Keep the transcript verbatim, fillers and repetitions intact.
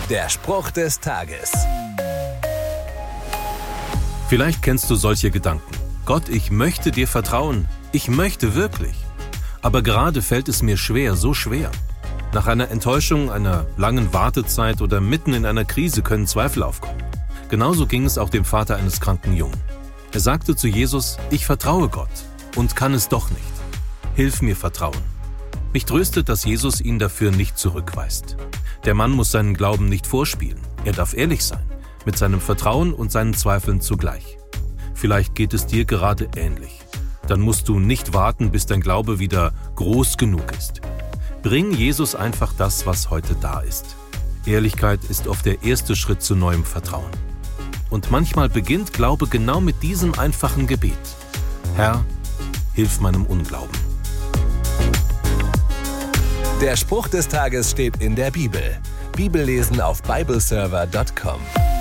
Der Spruch des Tages. Vielleicht kennst du solche Gedanken. Gott, ich möchte dir vertrauen. Ich möchte wirklich. Aber gerade fällt es mir schwer, so schwer. Nach einer Enttäuschung, einer langen Wartezeit oder mitten in einer Krise können Zweifel aufkommen. Genauso ging es auch dem Vater eines kranken Jungen. Er sagte zu Jesus, ich vertraue Gott und kann es doch nicht. Hilf mir vertrauen. Mich tröstet, dass Jesus ihn dafür nicht zurückweist. Der Mann muss seinen Glauben nicht vorspielen. Er darf ehrlich sein, mit seinem Vertrauen und seinen Zweifeln zugleich. Vielleicht geht es dir gerade ähnlich. Dann musst du nicht warten, bis dein Glaube wieder groß genug ist. Bring Jesus einfach das, was heute da ist. Ehrlichkeit ist oft der erste Schritt zu neuem Vertrauen. Und manchmal beginnt Glaube genau mit diesem einfachen Gebet. Herr, hilf meinem Unglauben. Der Spruch des Tages steht in der Bibel. Bibellesen auf bibleserver punkt com.